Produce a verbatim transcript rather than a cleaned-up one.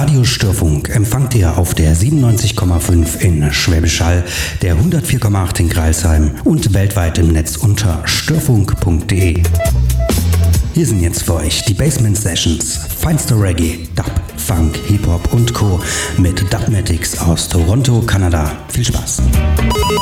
Radio Störfunk empfangt ihr auf der siebenundneunzig Komma fünf in Schwäbisch Hall, der hundertvier Komma acht in Crailsheim und weltweit im Netz unter störfunk punkt de. Hier sind jetzt für euch die Basement Sessions, feinster Reggae, Dub, Funk, Hip-Hop und Co. mit Dubmatics aus Toronto, Kanada. Viel Spaß!